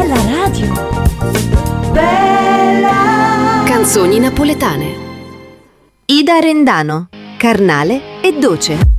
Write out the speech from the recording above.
bella radio. Bella. Canzoni napoletane. Ida Rendano, Carnale e Doce.